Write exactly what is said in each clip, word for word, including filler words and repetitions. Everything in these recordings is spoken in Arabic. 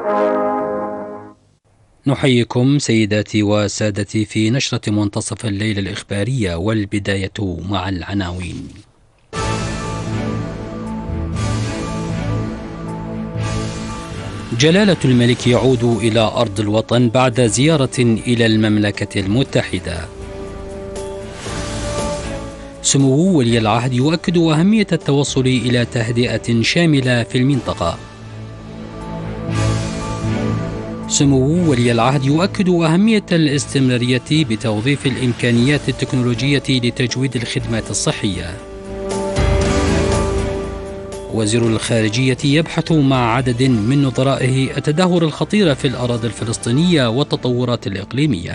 نحييكم سيداتي وسادتي في نشرة منتصف الليل الإخبارية، والبداية مع العناوين. جلالة الملك يعود إلى أرض الوطن بعد زيارة إلى المملكة المتحدة. سمو ولي العهد يؤكد أهمية التوصل إلى تهدئة شاملة في المنطقة. سمو ولي العهد يؤكد أهمية الاستمرارية بتوظيف الإمكانيات التكنولوجية لتجويد الخدمات الصحية. وزير الخارجية يبحث مع عدد من نظرائه التدهور الخطير في الأراضي الفلسطينية والتطورات الإقليمية.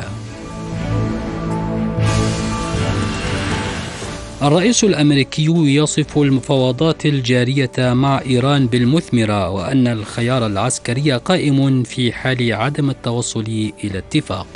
الرئيس الأمريكي يصف المفاوضات الجارية مع إيران بالمثمرة، وأن الخيار العسكري قائم في حال عدم التوصل إلى اتفاق.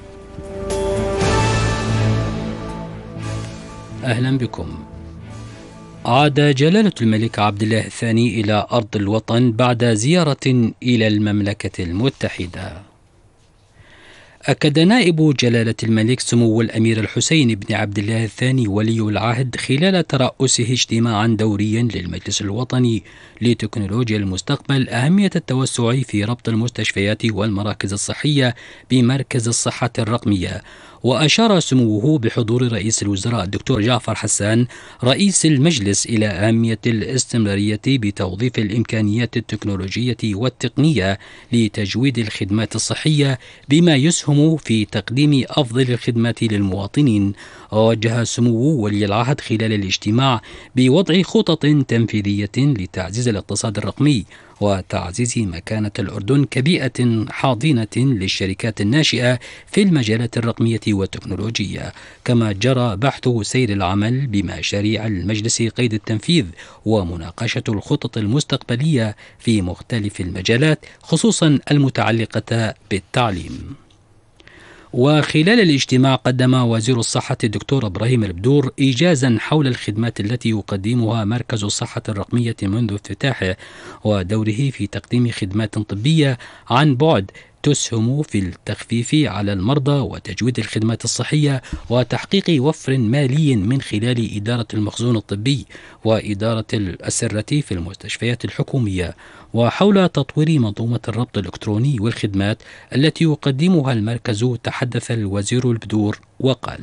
أهلا بكم. عاد جلالة الملك عبد الله الثاني إلى أرض الوطن بعد زيارة إلى المملكة المتحدة. أكد نائب جلالة الملك سمو الأمير الحسين بن عبد الله الثاني ولي العهد خلال ترأسه اجتماعا دوريا للمجلس الوطني لتكنولوجيا المستقبل أهمية التوسع في ربط المستشفيات والمراكز الصحية بمركز الصحة الرقمية. وأشار سموه بحضور رئيس الوزراء الدكتور جعفر حسان رئيس المجلس إلى أهمية الاستمرارية بتوظيف الإمكانيات التكنولوجية والتقنية لتجويد الخدمات الصحية بما يسهم في تقديم أفضل الخدمات للمواطنين. ووجه سمو ولي العهد خلال الاجتماع بوضع خطط تنفيذية لتعزيز الاقتصاد الرقمي وتعزيز مكانة الأردن كبيئة حاضنة للشركات الناشئة في المجالات الرقمية والتكنولوجية. كما جرى بحث سير العمل بمشاريع المجلس قيد التنفيذ ومناقشة الخطط المستقبلية في مختلف المجالات خصوصا المتعلقة بالتعليم. وخلال الاجتماع قدم وزير الصحة الدكتور إبراهيم البدور إيجازا حول الخدمات التي يقدمها مركز الصحة الرقمية منذ افتتاحه ودوره في تقديم خدمات طبية عن بعد تسهم في التخفيف على المرضى وتجويد الخدمات الصحية وتحقيق وفر مالي من خلال إدارة المخزون الطبي وإدارة الأسرة في المستشفيات الحكومية. وحول تطوير منظومة الربط الإلكتروني والخدمات التي يقدمها المركز تحدث الوزير البدور وقال: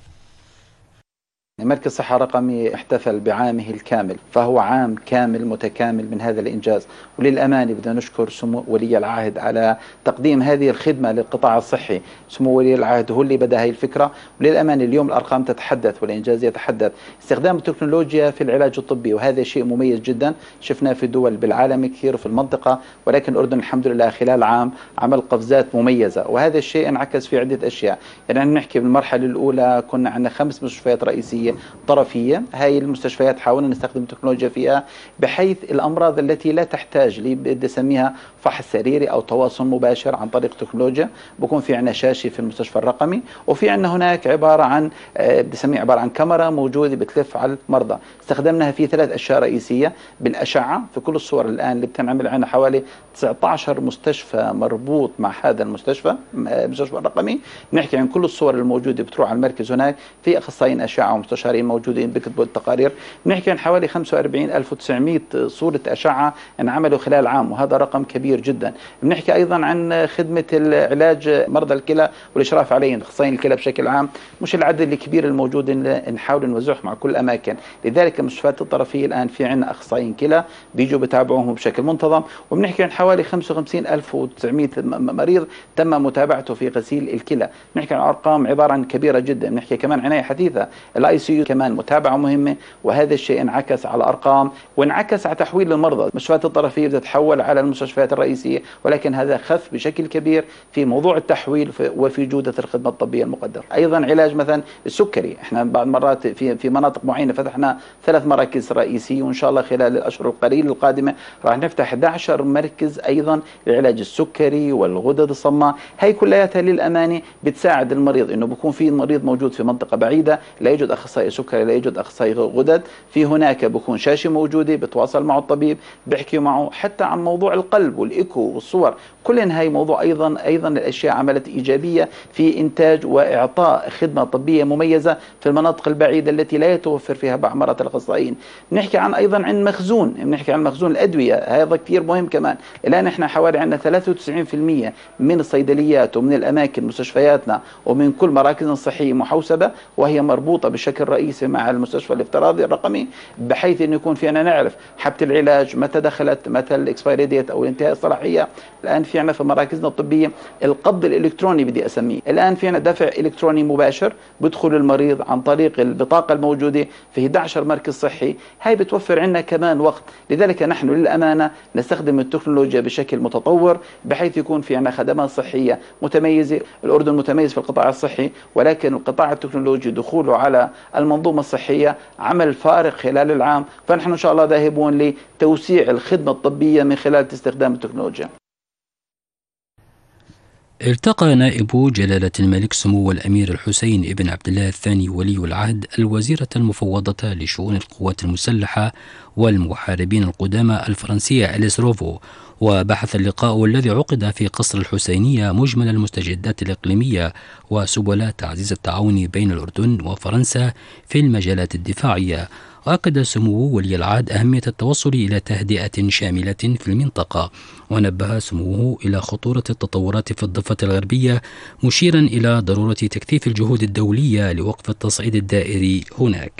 مركز صحة رقمي احتفل بعامه الكامل، فهو عام كامل متكامل من هذا الإنجاز، وللأمانة بدنا نشكر سمو ولي العهد على تقديم هذه الخدمة للقطاع الصحي. سمو ولي العهد هو اللي بدأ هذه الفكرة، وللأمانة اليوم الأرقام تتحدث والإنجاز يتحدث. استخدام التكنولوجيا في العلاج الطبي وهذا شيء مميز جدا، شفناه في دول بالعالم كثير وفي المنطقة، ولكن الأردن الحمد لله خلال عام عمل قفزات مميزة، وهذا الشيء انعكس في عدة أشياء. يعني نحكي بالمرحلة الأولى كنا عندنا خمس مستشفيات رئيسية طرفية، هاي المستشفيات حاولنا نستخدم التكنولوجيا فيها بحيث الأمراض التي لا تحتاج لي بدي أسميها فحص سريري أو تواصل مباشر عن طريق التكنولوجيا، بكون في عنا شاشة في المستشفى الرقمي، وفي عنا هناك عبارة عن بدي أسميها عبارة عن كاميرا موجودة بتلف على المرضى. استخدمناها في ثلاث أشياء رئيسية: بالأشعة، في كل الصور الآن اللي بتنعمل عنا حوالي تسعة عشر مستشفى مربوط مع هذا المستشفى المستشفى الرقمي، نحكي عن كل الصور الموجودة بتروح على المركز، هناك في أخصائيين أشعة ومستشارين موجودين بكتبوا التقارير، بنحكي عن حوالي خمسة وأربعين ألف وتسعمئة صورة أشعة انعملوا خلال عام، وهذا رقم كبير جدا. بنحكي أيضا عن خدمة العلاج مرضى الكلى والإشراف عليهم، أخصائيين الكلى بشكل عام، مش العدد الكبير الموجود نحاول نوزعه مع كل الأماكن. لذلك المستشفيات الطرفية الآن في عنا أخصائيين كلى بيجوا بتابعوهم بشكل منتظم، وبنحكي عن حوالي خمسة وخمسين ألف وتسعمئة مريض تم متابعته في غسيل الكلى. بنحكي عن أرقام عبارة عن كبيرة جدا. بنحكي كمان عناية حديثة، الاي سي يو كمان متابعة مهمة، وهذا الشيء انعكس على أرقام وانعكس على تحويل المرضى. المستشفيات الطرفية بتتحول على المستشفيات الرئيسية، ولكن هذا خف بشكل كبير في موضوع التحويل وفي جودة الخدمة الطبية المقدمة. أيضا علاج مثلا السكري، احنا بعض مرات في في مناطق معينة فتحنا ثلاث مراكز رئيسية، وإن شاء الله خلال الأشهر القليلة القادمة راح نفتح أحد عشر مركز أيضا لعلاج السكري والغدد الصماء. هي كلياتها للأمانة بتساعد المريض إنه بيكون في المريض موجود في منطقة بعيدة لا يوجد أخصائي اخصائي سكري لا يوجد اخصائي غدد، في هناك بكون شاشه موجوده بتواصل مع الطبيب بيحكي معه حتى عن موضوع القلب والايكو والصور. كل هاي موضوع ايضا ايضا الاشياء عملت ايجابيه في انتاج واعطاء خدمه طبيه مميزه في المناطق البعيده التي لا يتوفر فيها بعمره الاخصائيين. بنحكي عن ايضا عن مخزون، بنحكي عن مخزون الادويه، هذا كثير مهم كمان. الان احنا حوالي عندنا ثلاثة وتسعين بالمئة من الصيدليات ومن الاماكن مستشفياتنا ومن كل مراكزنا الصحيه محوسبه، وهي مربوطه بشكل رئيسي مع المستشفى الافتراضي الرقمي، بحيث انه يكون فينا نعرف حبه العلاج متى دخلت، متى الاكسبايري ديت او انتهاء الصلاحيه. الان في عندنا في مراكزنا الطبيه القبض الالكتروني بدي اسميه، الان في عندنا دفع الكتروني مباشر بدخل المريض عن طريق البطاقه الموجوده في إحدى عشر مركز صحي. هاي بتوفر عندنا كمان وقت، لذلك نحن للامانه نستخدم التكنولوجيا بشكل متطور بحيث يكون في عندنا خدمات صحيه متميزه. الاردن متميز في القطاع الصحي، ولكن القطاع التكنولوجي دخوله على المنظومه الصحيه عمل فارق خلال العام، فنحن ان شاء الله ذاهبون لتوسيع الخدمه الطبيه من خلال استخدام التكنولوجيا. التقى نائب جلالة الملك سمو الأمير الحسين ابن عبد الله الثاني ولي العهد الوزيرة المفوضة لشؤون القوات المسلحة والمحاربين القدامى الفرنسية أليس روفو، وبحث اللقاء الذي عقد في قصر الحسينية مجمل المستجدات الإقليمية وسبل تعزيز التعاون بين الأردن وفرنسا في المجالات الدفاعية. وأكد سمو ولي العهد أهمية التوصل إلى تهدئة شاملة في المنطقة، ونبه سموه إلى خطورة التطورات في الضفة الغربية، مشيرا إلى ضرورة تكثيف الجهود الدولية لوقف التصعيد الدائري هناك.